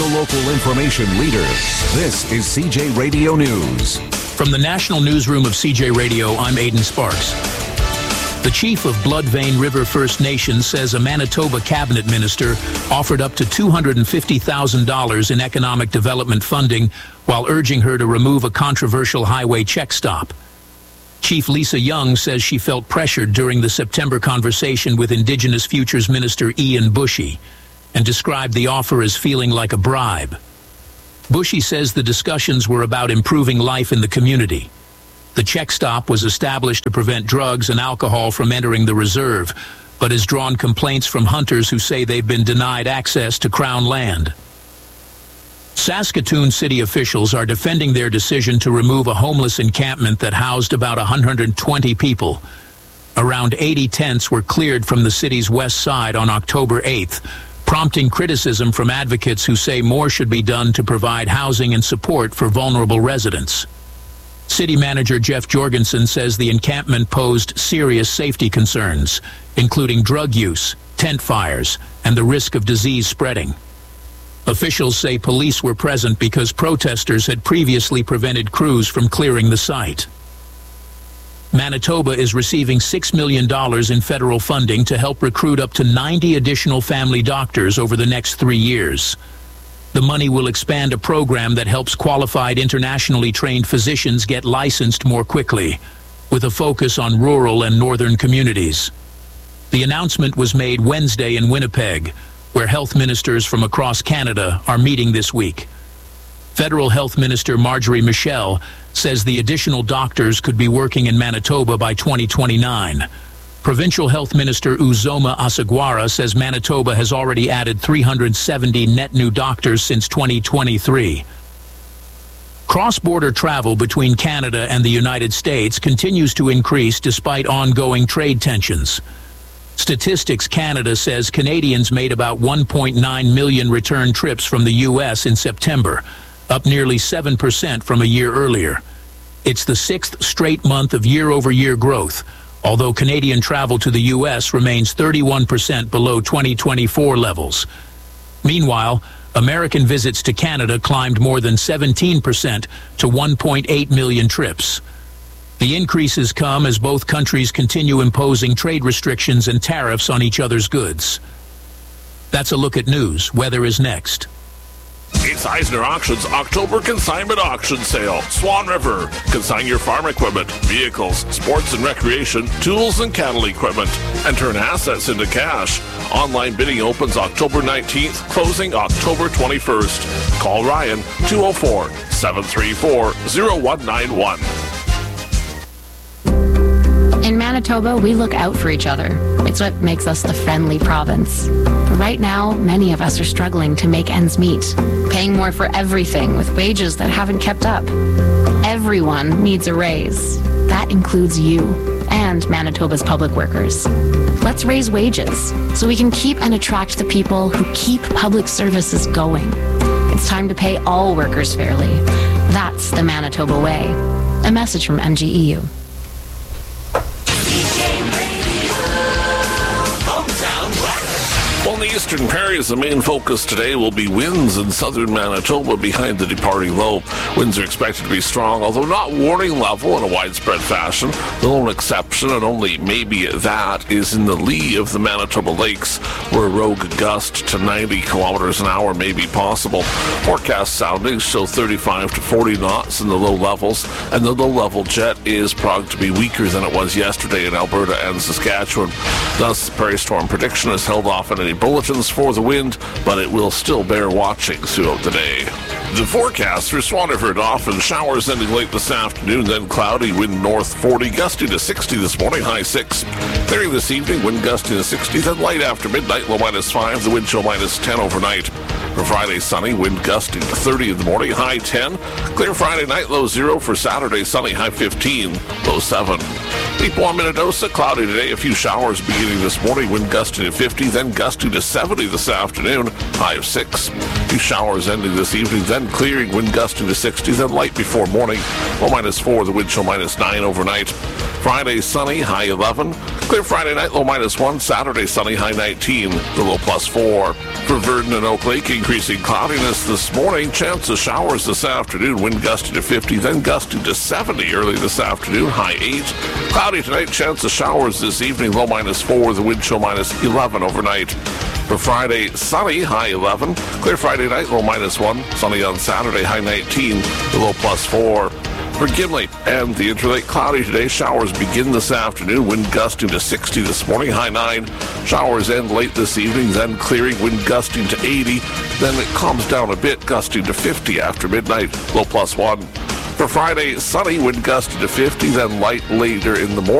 the local information leader. This is CJ Radio News. From the National Newsroom of CJ Radio, I'm Aidan Sparks. The chief of Blood Vein River First Nation says a Manitoba cabinet minister offered up to $250,000 in economic development funding while urging her to remove a controversial highway check stop. Chief Lisa Young says she felt pressured during the September conversation with Indigenous Futures Minister Ian Bushey and described the offer as feeling like a bribe. Bushey says the discussions were about improving life in the community. The check stop was established to prevent drugs and alcohol from entering the reserve, but has drawn complaints from hunters who say they've been denied access to Crown land. Saskatoon city officials are defending their decision to remove a homeless encampment that housed about 120 people. Around 80 tents were cleared from the city's west side on October 8th, prompting criticism from advocates who say more should be done to provide housing and support for vulnerable residents. City Manager Jeff Jorgensen says the encampment posed serious safety concerns, including drug use, tent fires, and the risk of disease spreading. Officials say police were present because protesters had previously prevented crews from clearing the site. Manitoba is receiving $6 million in federal funding to help recruit up to 90 additional family doctors over the next 3 years. The money will expand a program that helps qualified internationally trained physicians get licensed more quickly, with a focus on rural and northern communities. The announcement was made Wednesday in Winnipeg, where health ministers from across Canada are meeting this week. Federal Health Minister Marjorie Michel says the additional doctors could be working in Manitoba by 2029. Provincial Health Minister Uzoma Asagwara says Manitoba has already added 370 net new doctors since 2023. Cross-border travel between Canada and the United States continues to increase despite ongoing trade tensions. Statistics Canada says Canadians made about 1.9 million return trips from the U.S. in September, up nearly 7% from a year earlier. It's the sixth straight month of year-over-year growth, although Canadian travel to the U.S. remains 31% below 2024 levels. Meanwhile, American visits to Canada climbed more than 17% to 1.8 million trips. The increases come as both countries continue imposing trade restrictions and tariffs on each other's goods. That's a look at news. Weather is next. It's Eisner Auctions October Consignment Auction Sale. Swan River. Consign your farm equipment, vehicles, sports and recreation, tools and cattle equipment, and turn assets into cash. Online bidding opens October 19th, closing October 21st. Call Ryan 204-734-0191. In Manitoba, we look out for each other. It's what makes us the friendly province. But right now, many of us are struggling to make ends meet, paying more for everything with wages that haven't kept up. Everyone needs a raise. That includes you and Manitoba's public workers. Let's raise wages so we can keep and attract the people who keep public services going. It's time to pay all workers fairly. That's the Manitoba way. A message from MGEU. On the eastern prairies, the main focus today will be winds in southern Manitoba behind the departing low. Winds are expected to be strong, although not warning level in a widespread fashion. The lone exception, and only maybe that, is in the lee of the Manitoba Lakes, where a rogue gust to 90 kilometers an hour may be possible. Forecast soundings show 35 to 40 knots in the low levels, and the low-level jet is progged to be weaker than it was yesterday in Alberta and Saskatchewan. Thus, the prairie storm prediction is held off in any bulletins for the wind, but it will still bear watching throughout the day. The forecast for Swan River: often showers ending late this afternoon, then cloudy, wind north 40, gusting to 60 this morning, high 6. Clearing this evening, wind gusting to 60, then light after midnight, low -5, the wind chill -10 overnight. For Friday, sunny, wind gusting to 30 in the morning, high 10. Clear Friday night, low 0. For Saturday, sunny, high 15, low 7. Deep One, Minnedosa, cloudy today, a few showers beginning this morning, wind gusting to 50, then gusting to 70 this afternoon, high of 6. A few showers ending this evening, then clearing, wind gusting to 60, then light before morning, low -4, the wind chill -9 overnight. Friday, sunny, high 11. Clear Friday night, low -1. Saturday, sunny, high 19. The low +4. For Verdon and Oak Lake, increasing cloudiness this morning. Chance of showers this afternoon. Wind gusting to 50, then gusting to 70 early this afternoon. High 8. Cloudy tonight. Chance of showers this evening. Low -4. The wind chill -11 overnight. For Friday, sunny, high 11. Clear Friday night, low -1. Sunny on Saturday, high 19. The low +4. For Gimli and the Interlake, cloudy today. Showers begin this afternoon. Wind gusting to 60 this morning, high 9. Showers end late this evening, then clearing. Wind gusting to 80. Then it calms down a bit, gusting to 50 after midnight, low +1. For Friday, sunny, wind gusting to 50, then light later in the morning.